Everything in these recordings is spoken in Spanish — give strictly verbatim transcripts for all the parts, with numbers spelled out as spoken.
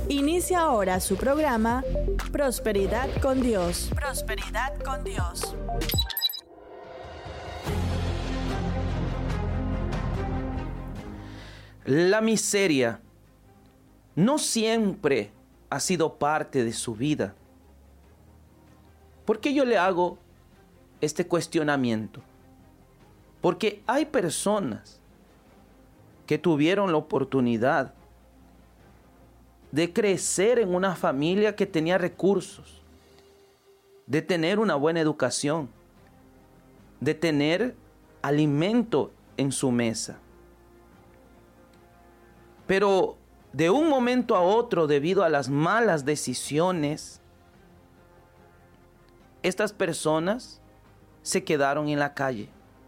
Inicia ahora su programa Prosperidad con Dios. Prosperidad con Dios. La miseria no siempre ha sido parte de su vida. ¿Por qué yo le hago este cuestionamiento? Porque hay personas que tuvieron la oportunidad de crecer en una familia que tenía recursos, de tener una buena educación, de tener alimento en su mesa. Pero de un momento a otro, debido a las malas decisiones, estas personas se quedaron en la calle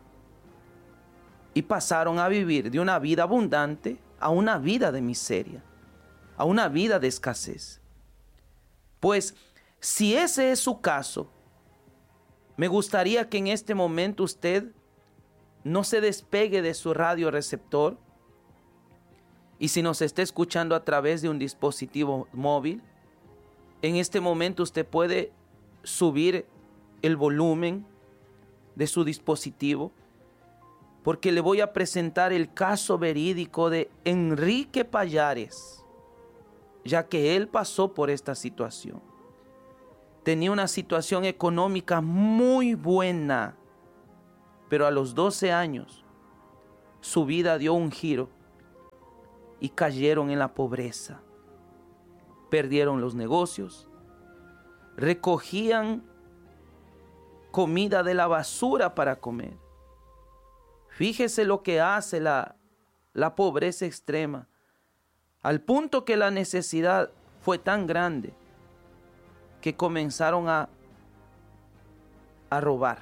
y pasaron a vivir de una vida abundante a una vida de miseria, a una vida de escasez. Pues, si ese es su caso, me gustaría que en este momento usted no se despegue de su radioreceptor. Y si nos está escuchando a través de un dispositivo móvil, en este momento usted puede subir el volumen de su dispositivo, porque le voy a presentar el caso verídico de Enrique Payares, ya que él pasó por esta situación. Tenía una situación económica muy buena, pero a los doce años su vida dio un giro y cayeron en la pobreza. Perdieron los negocios, recogían comida de la basura para comer. Fíjese lo que hace la, la pobreza extrema, al punto que la necesidad fue tan grande que comenzaron a, a robar.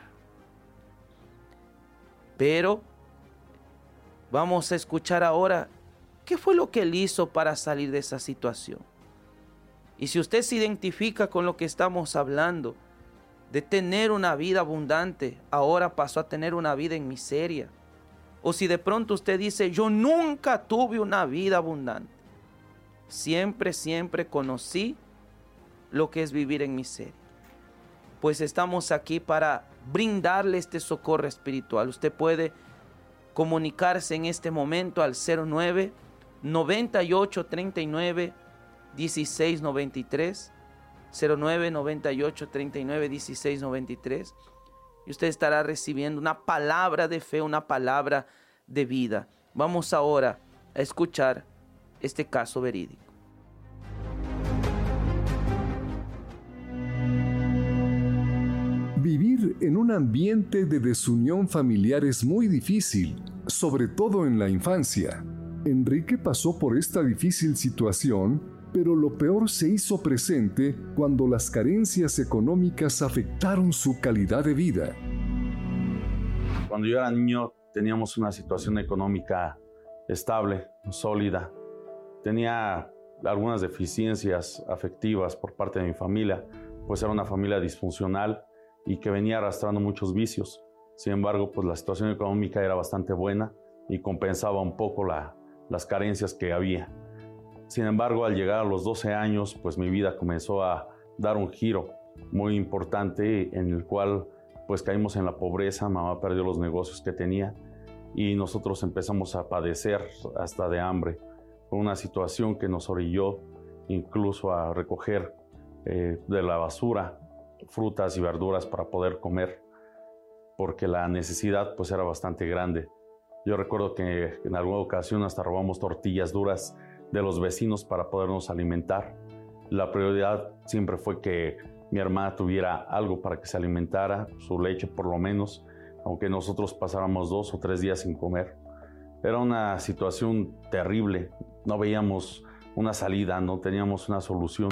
Pero vamos a escuchar ahora qué fue lo que él hizo para salir de esa situación. Y si usted se identifica con lo que estamos hablando, de tener una vida abundante, ahora pasó a tener una vida en miseria. O si de pronto usted dice, yo nunca tuve una vida abundante. Siempre, siempre conocí lo que es vivir en miseria. Pues estamos aquí para brindarle este socorro espiritual. Usted puede comunicarse en este momento al cero nueve, noventa y ocho, treinta y nueve, dieciséis noventa y tres, cero nueve, noventa y ocho, treinta y nueve, dieciséis noventa y tres, y usted estará recibiendo una palabra de fe, una palabra de vida. Vamos ahora a escuchar este caso verídico. Vivir en un ambiente de desunión familiar es muy difícil, sobre todo en la infancia. Enrique pasó por esta difícil situación, pero lo peor se hizo presente cuando las carencias económicas afectaron su calidad de vida. Cuando yo era niño teníamos una situación económica estable, sólida. Tenía algunas deficiencias afectivas por parte de mi familia, pues era una familia disfuncional y que venía arrastrando muchos vicios. Sin embargo, pues la situación económica era bastante buena y compensaba un poco la, las carencias que había. Sin embargo, al llegar a los doce años, pues mi vida comenzó a dar un giro muy importante en el cual pues caímos en la pobreza. Mamá perdió los negocios que tenía y nosotros empezamos a padecer hasta de hambre. Fue una situación que nos orilló incluso a recoger eh, de la basura frutas y verduras para poder comer, porque la necesidad pues era bastante grande. Yo recuerdo que en alguna ocasión hasta robamos tortillas duras de los vecinos para podernos alimentar. La prioridad siempre fue que mi hermana tuviera algo para que se alimentara, su leche por lo menos, aunque nosotros pasáramos dos o tres días sin comer. Era una situación terrible, no veíamos una salida, no teníamos una solución.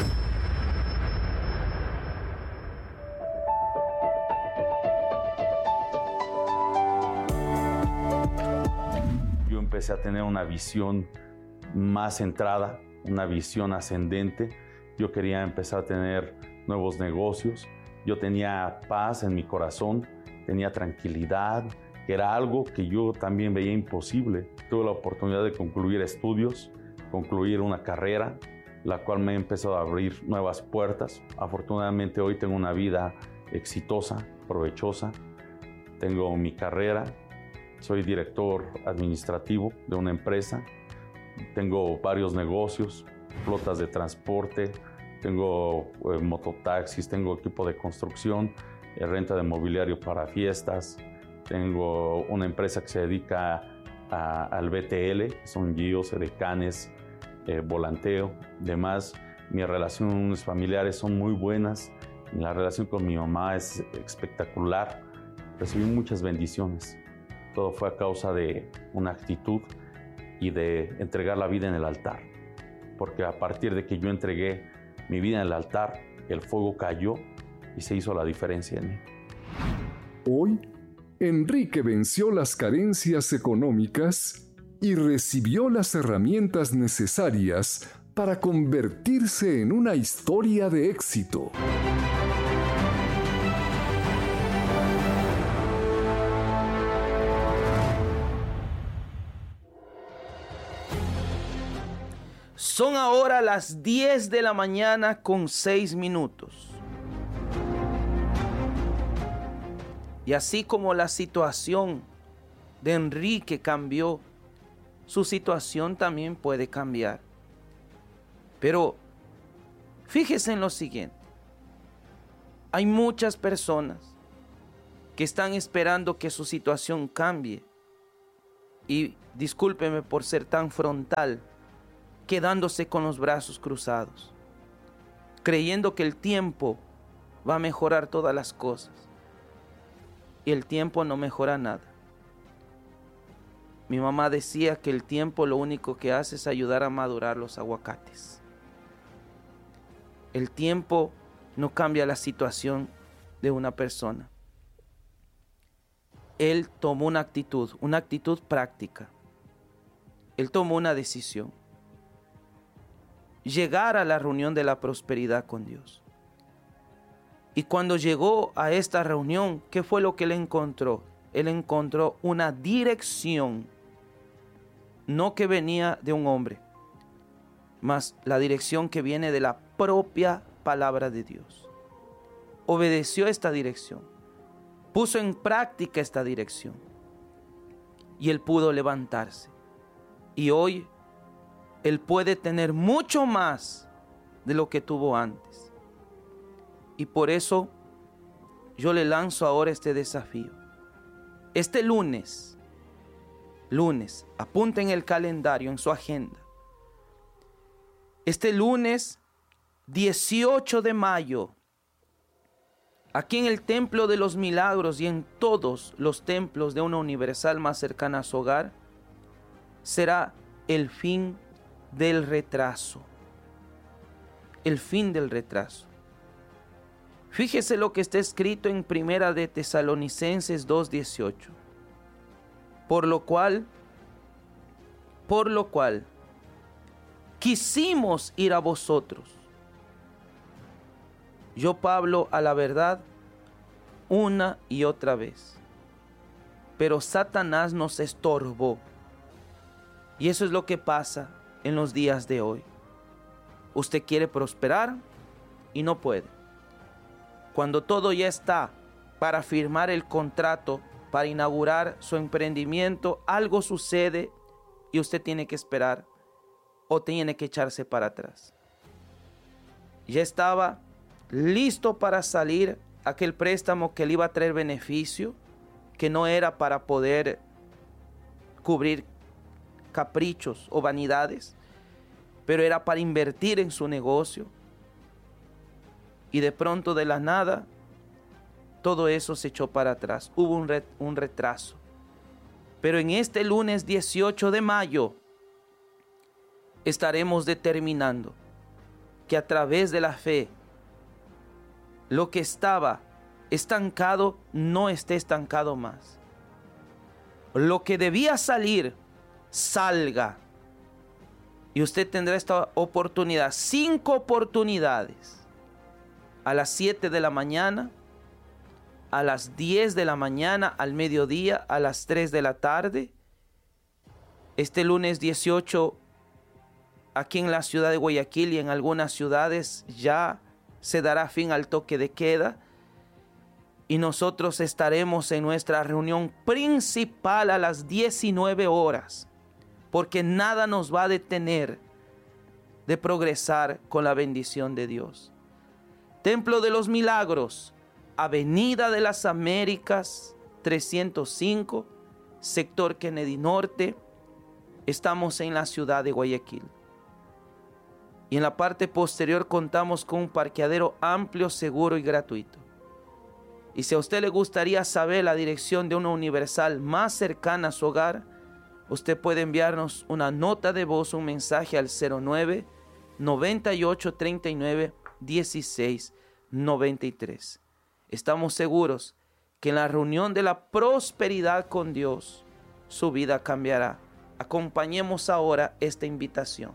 Yo empecé a tener una visión más centrada, una visión ascendente. Yo quería empezar a tener nuevos negocios. Yo tenía paz en mi corazón, tenía tranquilidad, que era algo que yo también veía imposible. Tuve la oportunidad de concluir estudios, concluir una carrera la cual me ha empezado a abrir nuevas puertas. Afortunadamente hoy tengo una vida exitosa, provechosa. Tengo mi carrera, soy director administrativo de una empresa. Tengo varios negocios, flotas de transporte, tengo eh, mototaxis, tengo equipo de construcción, eh, renta de mobiliario para fiestas. Tengo una empresa que se dedica a, al B T L, que son guíos, edecanes, eh, volanteo, demás. Mis relaciones familiares son muy buenas. La relación con mi mamá es espectacular. Recibí muchas bendiciones. Todo fue a causa de una actitud y de entregar la vida en el altar. Porque a partir de que yo entregué mi vida en el altar, el fuego cayó y se hizo la diferencia en mí. Hoy, Enrique venció las carencias económicas y recibió las herramientas necesarias para convertirse en una historia de éxito. Son ahora las diez de la mañana con seis minutos. Y así como la situación de Enrique cambió, su situación también puede cambiar. Pero fíjese en lo siguiente. Hay muchas personas que están esperando que su situación cambie. Y discúlpeme por ser tan frontal, quedándose con los brazos cruzados, creyendo que el tiempo va a mejorar todas las cosas. Y el tiempo no mejora nada. Mi mamá decía que el tiempo lo único que hace es ayudar a madurar los aguacates. El tiempo no cambia la situación de una persona. Él tomó una actitud, una actitud práctica. Él tomó una decisión. Llegar a la reunión de la prosperidad con Dios. Y cuando llegó a esta reunión, ¿qué fue lo que él encontró? Él encontró una dirección, no que venía de un hombre, mas la dirección que viene de la propia palabra de Dios. Obedeció esta dirección, puso en práctica esta dirección, y él pudo levantarse. Y hoy él puede tener mucho más de lo que tuvo antes. Y por eso yo le lanzo ahora este desafío. Este lunes, lunes, apunten el calendario en su agenda. Este lunes dieciocho de mayo, aquí en el Templo de los Milagros y en todos los templos de una universal más cercana a su hogar, será el fin del retraso. El fin del retraso. Fíjese lo que está escrito en Primera de Tesalonicenses dos dieciocho. Por lo cual, por lo cual, quisimos ir a vosotros. Yo, Pablo, a la verdad, una y otra vez. Pero Satanás nos estorbó. Y eso es lo que pasa en los días de hoy. Usted quiere prosperar y no puede. Cuando todo ya está para firmar el contrato, para inaugurar su emprendimiento, algo sucede y usted tiene que esperar o tiene que echarse para atrás. Ya estaba listo para salir aquel préstamo que le iba a traer beneficio, que no era para poder cubrir caprichos o vanidades, pero era para invertir en su negocio. Y de pronto, de la nada, todo eso se echó para atrás. Hubo un, ret- un retraso. Pero en este lunes dieciocho de mayo estaremos determinando que a través de la fe, lo que estaba estancado no esté estancado más. Lo que debía salir, salga. Y usted tendrá esta oportunidad, cinco oportunidades. A las siete de la mañana, a las diez de la mañana, al mediodía, a las tres de la tarde. Este lunes dieciocho aquí en la ciudad de Guayaquil y en algunas ciudades ya se dará fin al toque de queda. Y nosotros estaremos en nuestra reunión principal a las diecinueve horas. Porque nada nos va a detener de progresar con la bendición de Dios. Templo de los Milagros, Avenida de las Américas, trescientos cinco, sector Kennedy Norte. Estamos en la ciudad de Guayaquil. Y en la parte posterior contamos con un parqueadero amplio, seguro y gratuito. Y si a usted le gustaría saber la dirección de una Universal más cercana a su hogar, usted puede enviarnos una nota de voz, un mensaje al cero nueve, noventa y ocho, treinta y nueve, dieciséis, noventa y tres. Estamos seguros que en la reunión de la prosperidad con Dios, su vida cambiará. Acompañemos ahora esta invitación.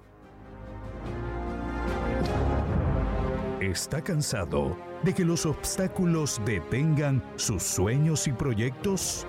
¿Está cansado de que los obstáculos detengan sus sueños y proyectos?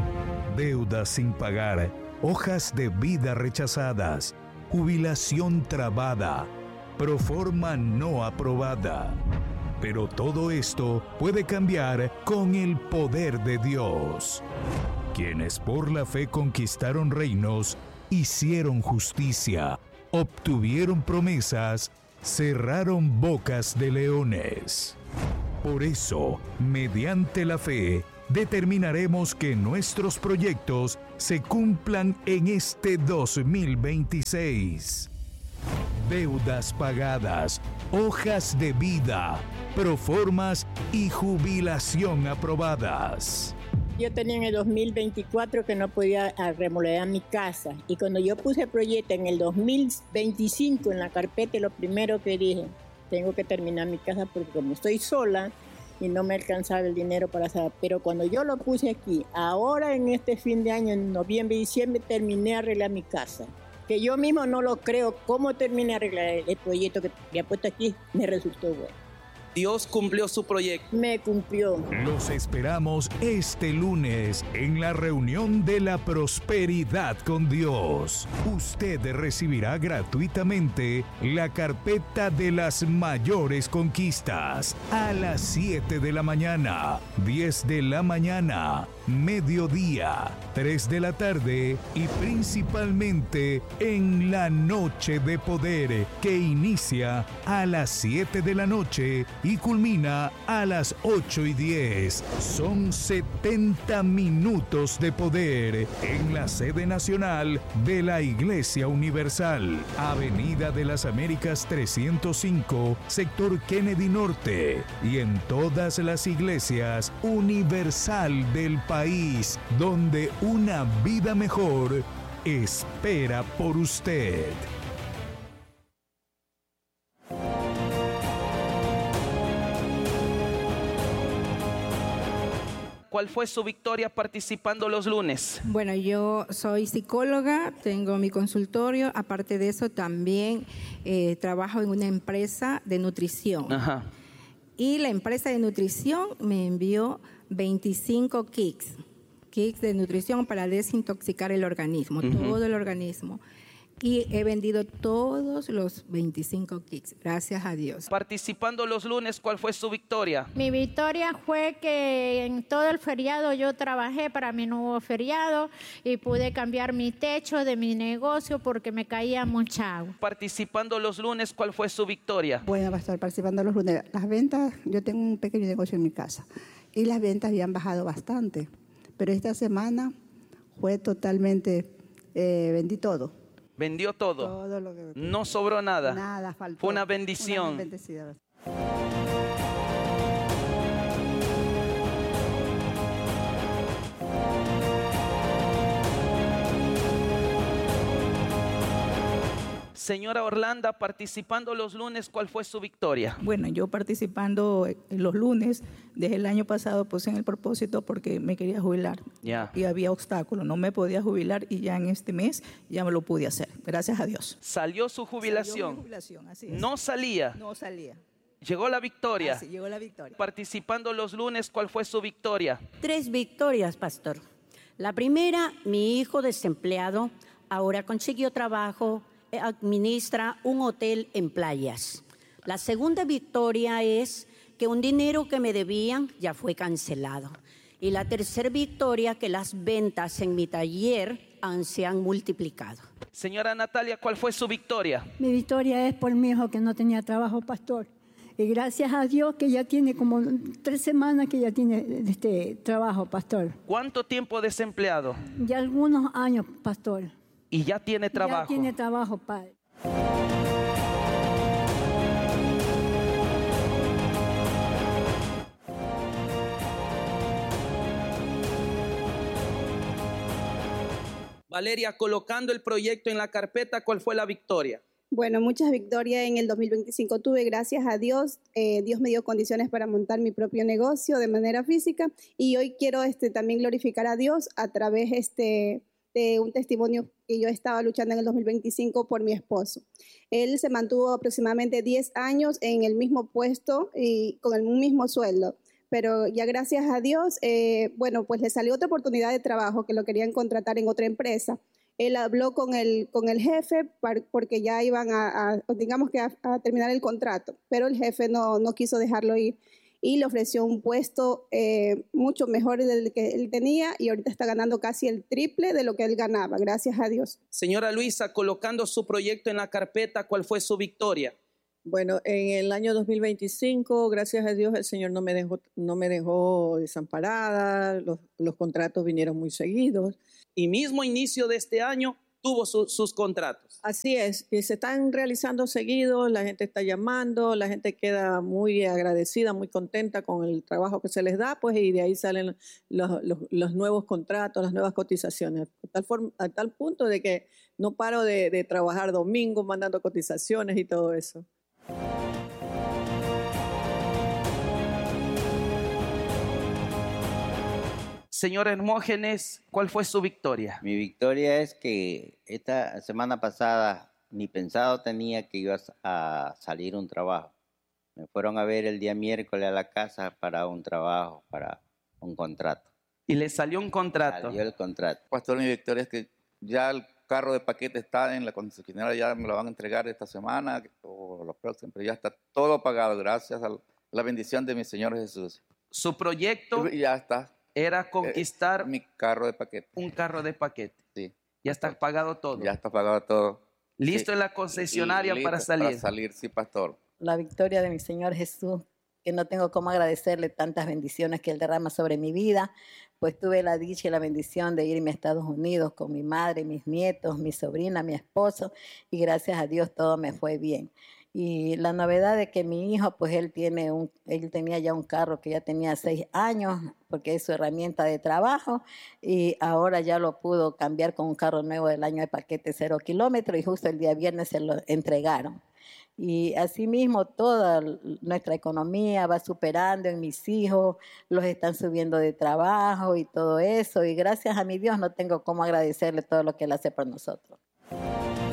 Deudas sin pagar, hojas de vida rechazadas, jubilación trabada, proforma no aprobada. Pero todo esto puede cambiar con el poder de Dios. Quienes por la fe conquistaron reinos, hicieron justicia, obtuvieron promesas, cerraron bocas de leones. Por eso, mediante la fe, determinaremos que nuestros proyectos se cumplan en este dos mil veintiséis. Deudas pagadas, hojas de vida, proformas y jubilación aprobadas. Yo tenía en el dos mil veinticuatro que no podía remodelar mi casa. Y cuando yo puse el proyecto en el dos mil veinticinco en la carpeta, lo primero que dije, tengo que terminar mi casa porque como estoy sola y no me alcanzaba el dinero para hacer. Pero cuando yo lo puse aquí, ahora en este fin de año, en noviembre y diciembre, terminé de arreglar mi casa. Que yo mismo no lo creo, cómo terminé de arreglar el proyecto que había puesto aquí, me resultó bueno. Dios cumplió su proyecto. Me cumplió. Los esperamos este lunes en la reunión de la prosperidad con Dios. Usted recibirá gratuitamente la carpeta de las mayores conquistas a las siete de la mañana, diez de la mañana, mediodía, tres de la tarde y principalmente en la noche de poder que inicia a las siete de la noche y culmina a las ocho y diez. Son setenta minutos de poder en la sede nacional de la Iglesia Universal, Avenida de las Américas trescientos cinco, sector Kennedy Norte, y en todas las iglesias universal del país, donde una vida mejor espera por usted. ¿Cuál fue su victoria participando los lunes? Bueno, yo soy psicóloga, tengo mi consultorio, aparte de eso también eh, trabajo en una empresa de nutrición. Ajá. Y la empresa de nutrición me envió veinticinco kits, kits de nutrición para desintoxicar el organismo, uh-huh. todo el organismo. Y he vendido todos los veinticinco kits, gracias a Dios. Participando los lunes, ¿cuál fue su victoria? Mi victoria fue que en todo el feriado yo trabajé para mi nuevo feriado y pude cambiar mi techo de mi negocio porque me caía mucha agua. Participando los lunes, ¿cuál fue su victoria? Bueno, va a estar participando los lunes. Las ventas, yo tengo un pequeño negocio en mi casa y las ventas habían bajado bastante, pero esta semana fue totalmente, eh, vendí todo. Vendió todo. Todo lo que... No sobró nada. Nada, faltó. Fue una bendición. Una bendecida. Señora Orlando, participando los lunes, ¿cuál fue su victoria? Bueno, yo participando los lunes, desde el año pasado puse en el propósito porque me quería jubilar. Yeah. Y había obstáculos, no me podía jubilar y ya en este mes ya me lo pude hacer, gracias a Dios. ¿Salió su jubilación? Salió mi jubilación, así es. ¿No salía? No salía. Llegó la victoria. Ah, sí, llegó la victoria. Participando los lunes, ¿cuál fue su victoria? Tres victorias, pastor. La primera, mi hijo desempleado ahora consiguió trabajo administra un hotel en Playas. La segunda victoria es que un dinero que me debían ya fue cancelado. Y la tercera victoria, que las ventas en mi taller han, se han multiplicado. Señora Natalia, ¿cuál fue su victoria? Mi victoria es por mi hijo que no tenía trabajo, pastor. Y gracias a Dios que ya tiene como tres semanas que ya tiene este trabajo, pastor. ¿Cuánto tiempo desempleado? Ya algunos años, pastor. ¿Y ya tiene trabajo? Ya tiene trabajo, padre. Valeria, colocando el proyecto en la carpeta, ¿cuál fue la victoria? Bueno, muchas victorias en el dos mil veinticinco tuve, gracias a Dios. Eh, Dios me dio condiciones para montar mi propio negocio de manera física y hoy quiero este, también glorificar a Dios a través este, de un testimonio que yo estaba luchando en el dos mil veinticinco por mi esposo. Él se mantuvo aproximadamente diez años en el mismo puesto y con el mismo sueldo. Pero ya gracias a Dios, eh, bueno, pues le salió otra oportunidad de trabajo que lo querían contratar en otra empresa. Él habló con el, con el jefe porque ya iban a, a digamos que a, a terminar el contrato, pero el jefe no, no quiso dejarlo ir y le ofreció un puesto eh, mucho mejor del que él tenía y ahorita está ganando casi el triple de lo que él ganaba, gracias a Dios. Señora Luisa, colocando su proyecto en la carpeta, ¿cuál fue su victoria? Bueno, en el año dos mil veinticinco, gracias a Dios, el Señor no me dejó, no me dejó desamparada, los, los contratos vinieron muy seguidos. Y mismo inicio de este año tuvo su, sus contratos. Así es, y se están realizando seguidos, la gente está llamando, la gente queda muy agradecida, muy contenta con el trabajo que se les da, pues y de ahí salen los, los, los nuevos contratos, las nuevas cotizaciones, a tal, forma, a tal punto de que no paro de, de trabajar domingos mandando cotizaciones y todo eso. Señor Hermógenes, ¿cuál fue su victoria? Mi victoria es que esta semana pasada ni pensado tenía que iba a salir un trabajo. Me fueron a ver el día miércoles a la casa para un trabajo, para un contrato. ¿Y le salió un contrato? Salió el contrato. Pastor, mi victoria es que ya el carro de paquete está en la concesionaria, ya me lo van a entregar esta semana o la próxima, pero ya está todo pagado gracias a la bendición de mi Señor Jesús. Su proyecto ya está. Era conquistar eh, mi carro de paquete. Un carro de paquete. Sí. Ya está pagado todo. Ya está pagado todo. Listo sí. en la concesionaria Listo para salir. Para salir, sí, pastor. La victoria de mi Señor Jesús, que no tengo cómo agradecerle tantas bendiciones que Él derrama sobre mi vida, pues tuve la dicha y la bendición de irme a Estados Unidos con mi madre, mis nietos, mi sobrina, mi esposo, y gracias a Dios todo me fue bien. Y la novedad de que mi hijo, pues él tiene un, él tenía ya un carro que ya tenía seis años, porque es su herramienta de trabajo, y ahora ya lo pudo cambiar con un carro nuevo del año de paquete cero kilómetros, y justo el día viernes se lo entregaron. Y asimismo toda nuestra economía va superando en mis hijos, los están subiendo de trabajo y todo eso, y gracias a mi Dios no tengo cómo agradecerle todo lo que Él hace por nosotros.